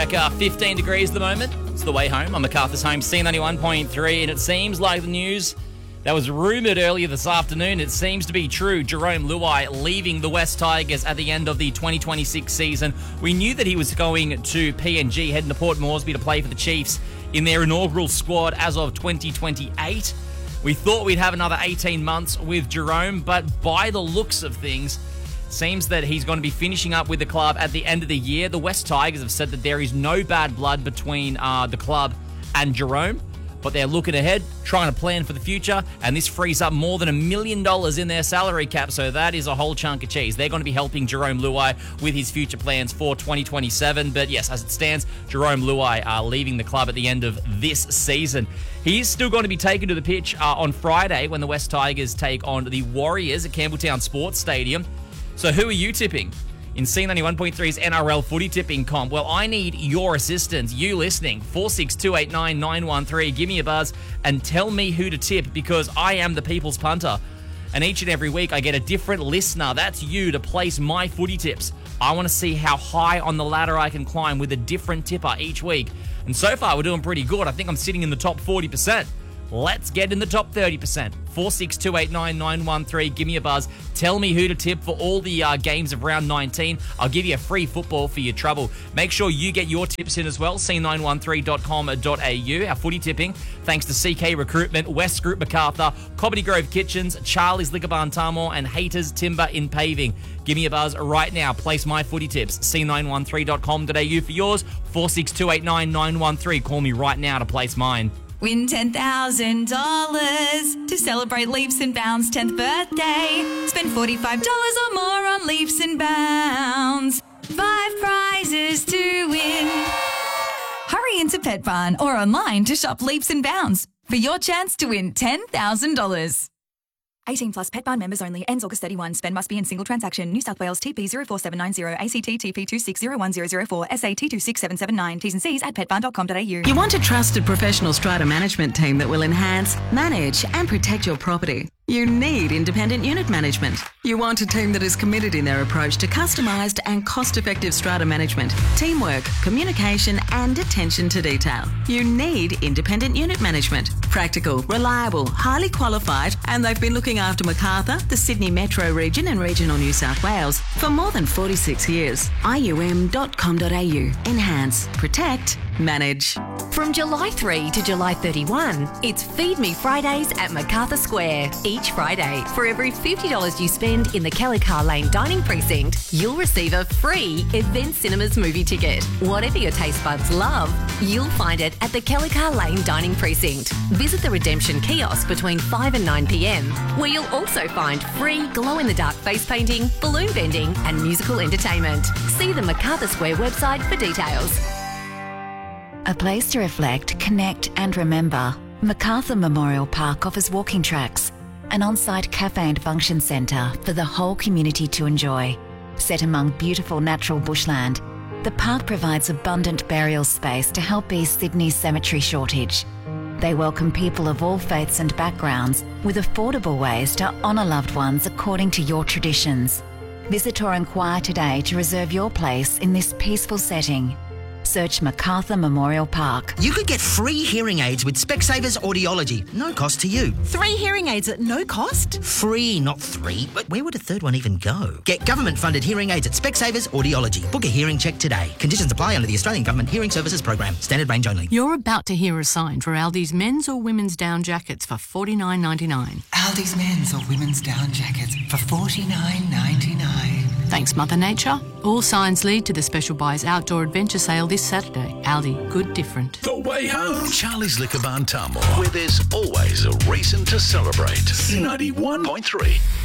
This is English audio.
like 15 degrees at the moment. It's the way home. I'm MacArthur's home, C91.3, and it seems like the news that was rumoured earlier this afternoon, it seems to be true. Jarome Luai leaving the West Tigers at the end of the 2026 season. We knew that he was going to PNG, heading to Port Moresby to play for the Chiefs in their inaugural squad as of 2028. We thought we'd have another 18 months with Jarome, but by the looks of things, seems that he's going to be finishing up with the club at the end of the year. The West Tigers have said that there is no bad blood between the club and Jarome, but they're looking ahead, trying to plan for the future, and this frees up more than $1 million in their salary cap, so that is a whole chunk of cheese. They're going to be helping Jarome Luai with his future plans for 2027, but yes, as it stands, Jarome Luai are leaving the club at the end of this season. He is still going to be taken to the pitch on Friday when the West Tigers take on the Warriors at Campbelltown Sports Stadium. So who are you tipping in C91.3's NRL footy tipping comp? Well, I need your assistance. You listening, 46289913. Give me a buzz and tell me who to tip, because I am the people's punter. And each and every week I get a different listener. That's you to place my footy tips. I want to see how high on the ladder I can climb with a different tipper each week. And so far we're doing pretty good. I think I'm sitting in the top 40%. Let's get in the top 30%. 46289913. Give me a buzz. Tell me who to tip for all the games of round 19. I'll give you a free football for your trouble. Make sure you get your tips in as well. c913.com.au. Our footy tipping, thanks to CK Recruitment, West Group MacArthur, Comedy Grove Kitchens, Charlie's Liquor Barn Tamor, and Haters Timber in Paving. Give me a buzz right now. Place my footy tips. c913.com.au for yours. 46289913. Call me right now to place mine. Win $10,000 to celebrate Leaps and Bounds' 10th birthday. Spend $45 or more on Leaps and Bounds. 5 prizes to win. Hurry into Pet Barn or online to shop Leaps and Bounds for your chance to win $10,000. 18 plus Pet Barn members only. Ends August 31. Spend must be in single transaction. New South Wales TP 04790. ACT TP 260104. SAT 26779. T's and C's at petbarn.com.au. You want a trusted professional strata management team that will enhance, manage and protect your property. You need independent unit management. You want a team that is committed in their approach to customised and cost-effective strata management, teamwork, communication and attention to detail. You need independent unit management. Practical, reliable, highly qualified, and they've been looking after MacArthur, the Sydney Metro region and regional New South Wales for more than 46 years. IUM.com.au. Enhance, protect, manage. From July 3 to July 31, it's Feed Me Fridays at MacArthur Square. Each Friday, for every $50 you spend in the Kelly Carr Lane Dining Precinct, you'll receive a free Event Cinemas movie ticket. Whatever your taste buds love, you'll find it at the Kelly Carr Lane Dining Precinct. Visit the Redemption Kiosk between 5 and 9 p.m, where you'll also find free glow-in-the-dark face painting, balloon vending and musical entertainment. See the MacArthur Square website for details. A place to reflect, connect and remember. MacArthur Memorial Park offers walking tracks, an on-site cafe and function centre for the whole community to enjoy. Set among beautiful natural bushland, the park provides abundant burial space to help ease Sydney's cemetery shortage. They welcome people of all faiths and backgrounds with affordable ways to honour loved ones according to your traditions. Visit or inquire today to reserve your place in this peaceful setting. Search MacArthur Memorial Park. You could get free hearing aids with Specsavers Audiology. No cost to you. 3 hearing aids at no cost? Free, not 3. But where would a third one even go? Get government-funded hearing aids at Specsavers Audiology. Book a hearing check today. Conditions apply under the Australian Government Hearing Services Program. Standard range only. You're about to hear a sign for Aldi's men's or women's down jackets for $49.99. Aldi's men's or women's down jackets for $49.99. Thanks, Mother Nature. All signs lead to the Special Buys Outdoor Adventure Sale this Saturday. Aldi, good different. The way home. Charlie's Liquor Barn Tamor, where there's always a reason to celebrate. 91.3.